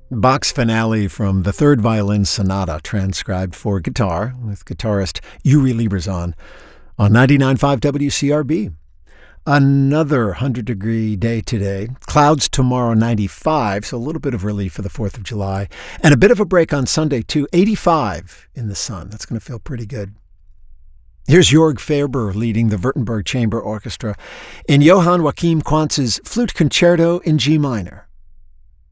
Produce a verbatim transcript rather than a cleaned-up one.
Bach's finale from the Third Violin Sonata, transcribed for guitar with guitarist Yuri Librazan on ninety-nine point five W C R B. Another one hundred degree day today. Clouds tomorrow, ninety-five, so a little bit of relief for the fourth of July. And a bit of a break on Sunday, too, eighty-five in the sun. That's going to feel pretty good. Here's Jörg Faber leading the Württemberg Chamber Orchestra in Johann Joachim Quantz's Flute Concerto in G minor.